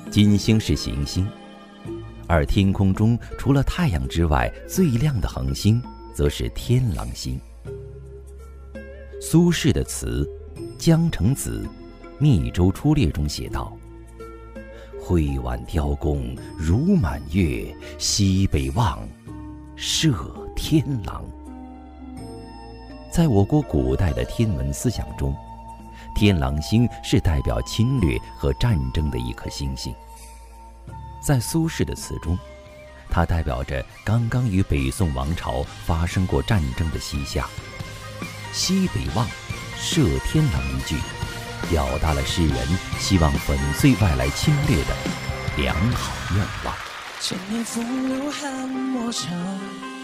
金星是行星，而天空中除了太阳之外最亮的恒星则是天狼星。苏轼的词《江城子·密州出猎》中写道：挥挽雕弓如满月，西北望，射天狼。在我国古代的天文思想中，天狼星是代表侵略和战争的一颗星星。在苏轼的词中，它代表着刚刚与北宋王朝发生过战争的西夏。西北望，射天狼一句，表达了诗人希望粉碎外来侵略的良好愿望。 千年风流汉莫测，